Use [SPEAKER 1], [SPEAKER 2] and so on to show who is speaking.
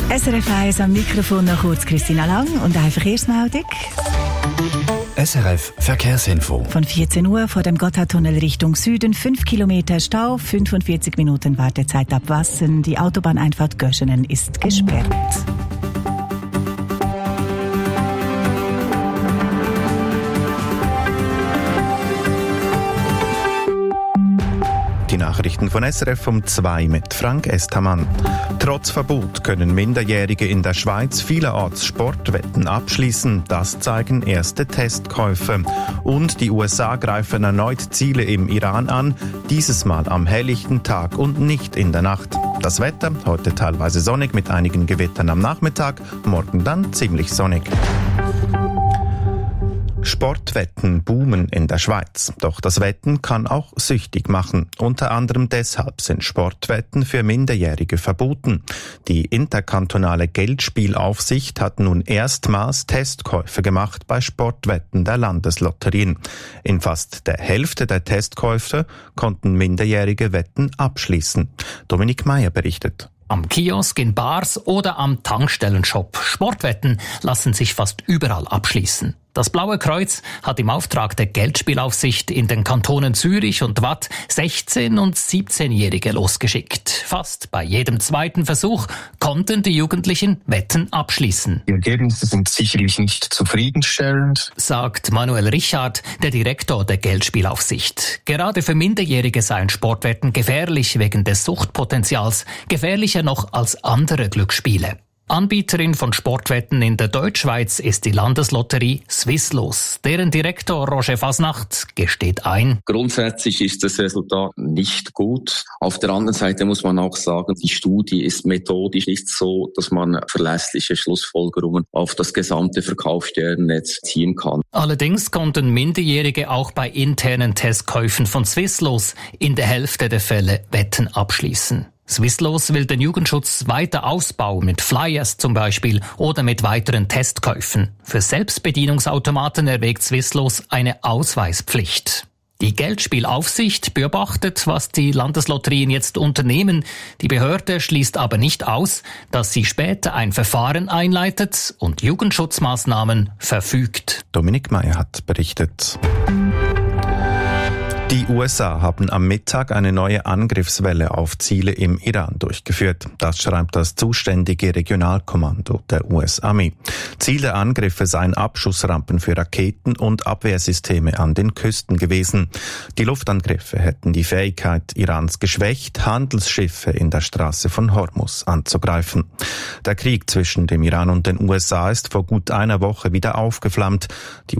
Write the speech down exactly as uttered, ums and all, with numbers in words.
[SPEAKER 1] S R F eins am Mikrofon noch kurz Christina Lang und eine Verkehrsmeldung.
[SPEAKER 2] S R F Verkehrsinfo.
[SPEAKER 1] Von vierzehn Uhr vor dem Gotthardtunnel Richtung Süden, fünf Kilometer Stau, fünfundvierzig Minuten Wartezeit ab Wassen. Die Autobahneinfahrt Göschenen ist gesperrt.
[SPEAKER 3] Die Nachrichten von S R F um zwei mit Frank Estamann. Trotz Verbot können Minderjährige in der Schweiz vielerorts Sportwetten abschließen. Das zeigen erste Testkäufe. Und die U S A greifen erneut Ziele im Iran an, dieses Mal am helllichten Tag und nicht in der Nacht. Das Wetter, heute teilweise sonnig mit einigen Gewittern am Nachmittag, morgen dann ziemlich sonnig. Sportwetten boomen in der Schweiz. Doch das Wetten kann auch süchtig machen. Unter anderem deshalb sind Sportwetten für Minderjährige verboten. Die interkantonale Geldspielaufsicht hat nun erstmals Testkäufe gemacht bei Sportwetten der Landeslotterien. In fast der Hälfte der Testkäufe konnten Minderjährige Wetten abschließen. Dominik Meyer berichtet.
[SPEAKER 4] Am Kiosk, in Bars oder am Tankstellenshop. Sportwetten lassen sich fast überall abschließen. Das Blaue Kreuz hat im Auftrag der Geldspielaufsicht in den Kantonen Zürich und Waadt sechzehn- und siebzehnjährige losgeschickt. Fast bei jedem zweiten Versuch konnten die Jugendlichen Wetten abschließen.
[SPEAKER 5] Die Ergebnisse sind sicherlich nicht zufriedenstellend,
[SPEAKER 4] sagt Manuel Richard, der Direktor der Geldspielaufsicht. Gerade für Minderjährige seien Sportwetten gefährlich wegen des Suchtpotenzials, gefährlicher noch als andere Glücksspiele. Anbieterin von Sportwetten in der Deutschschweiz ist die Landeslotterie Swisslos. Deren Direktor Roger Fasnacht gesteht ein:
[SPEAKER 6] Grundsätzlich ist das Resultat nicht gut. Auf der anderen Seite muss man auch sagen, die Studie ist methodisch nicht so, dass man verlässliche Schlussfolgerungen auf das gesamte Verkaufsstellennetz ziehen kann.
[SPEAKER 4] Allerdings konnten Minderjährige auch bei internen Testkäufen von Swisslos in der Hälfte der Fälle Wetten abschließen. Swisslos will den Jugendschutz weiter ausbauen, mit Flyers zum Beispiel oder mit weiteren Testkäufen. Für Selbstbedienungsautomaten erwägt Swisslos eine Ausweispflicht. Die Geldspielaufsicht beobachtet, was die Landeslotterien jetzt unternehmen. Die Behörde schließt aber nicht aus, dass sie später ein Verfahren einleitet und Jugendschutzmaßnahmen verfügt.
[SPEAKER 3] Dominik Meyer hat berichtet. Die U S A haben am Mittag eine neue Angriffswelle auf Ziele im Iran durchgeführt. Das schreibt das zuständige Regionalkommando der U S-Armee. Ziel der Angriffe seien Abschussrampen für Raketen und Abwehrsysteme an den Küsten gewesen. Die Luftangriffe hätten die Fähigkeit Irans geschwächt, Handelsschiffe in der Straße von Hormuz anzugreifen. Der Krieg zwischen dem Iran und den U S A ist vor gut einer Woche wieder aufgeflammt. Die